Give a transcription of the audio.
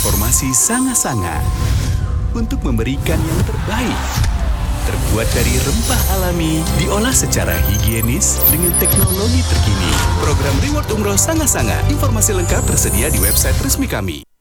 transformasi Sanga-Sanga untuk memberikan yang terbaik. Terbuat dari rempah alami, diolah secara higienis dengan teknologi terkini. Program Reward Umroh Sanga-Sanga. Informasi lengkap tersedia di website resmi kami.